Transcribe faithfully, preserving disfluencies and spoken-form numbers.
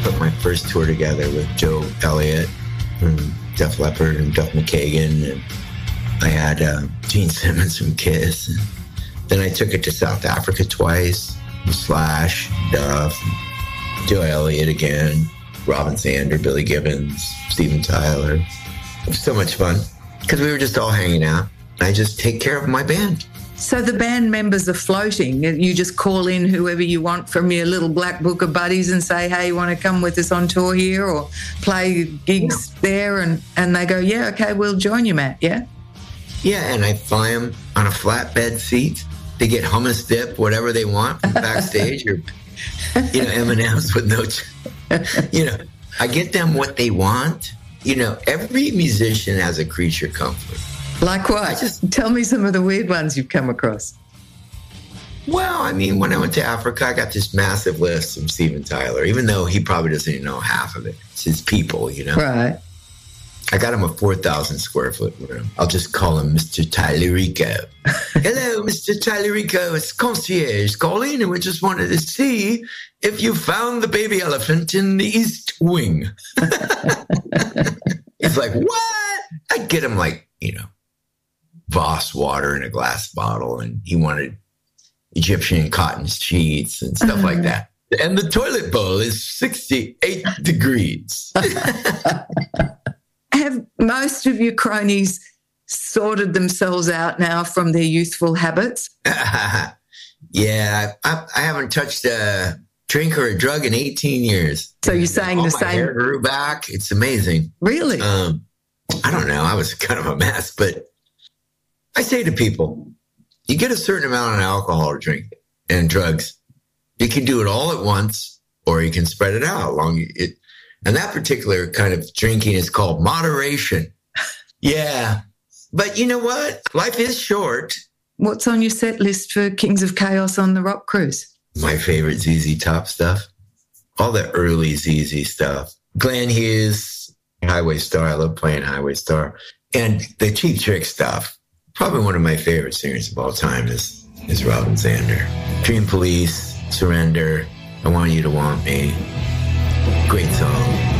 put my first tour together with Joe Elliott from Def Leppard and Duff McKagan, and I had uh, Gene Simmons from Kiss. And then I took it to South Africa twice, Slash, Duff, Joe Elliott again, Robin Zander, Billy Gibbons, Steven Tyler. It was so much fun because we were just all hanging out. I just take care of my band. So the band members are floating. You just call in whoever you want from your little black book of buddies and say, hey, you want to come with us on tour here or play gigs yeah. there? And, and they go, yeah, okay, we'll join you, Matt, yeah? Yeah, and I fly them on a flatbed seat. They get hummus dip, whatever they want from backstage or, you know, M and M's with no, ch- you know, I get them what they want. You know, every musician has a creature comfort. Like what? I just tell me some of the weird ones you've come across. Well, I mean, when I went to Africa, I got this massive list from Steven Tyler, even though he probably doesn't even know half of it. It's his people, you know? Right. I got him a four thousand square foot room. I'll just call him Mister Tylerico. Hello, Mister Tylerico. It's concierge calling, and we just wanted to see if you found the baby elephant in the East Wing. He's like, what? I get him like, you know, Voss water in a glass bottle, and he wanted Egyptian cotton sheets and stuff uh-huh. like that. And the toilet bowl is sixty-eight degrees. Have most of your cronies sorted themselves out now from their youthful habits? Yeah, I, I haven't touched a drink or a drug in eighteen years. So you're saying All the my same? Hair grew back. It's amazing. Really? Um, I don't know. I was kind of a mess, but I say to people, you get a certain amount of alcohol or drink and drugs. You can do it all at once, or you can spread it out along it. And that particular kind of drinking is called moderation. Yeah. But you know what? Life is short. What's on your set list for Kings of Chaos on the Rock Cruise? My favorite Z Z Top stuff. All the early Z Z stuff. Glenn Hughes, Highway Star. I love playing Highway Star. And the Cheap Trick stuff. Probably one of my favorite singers of all time is, is Robin Zander. Dream Police, Surrender, I Want You to Want Me. Great song.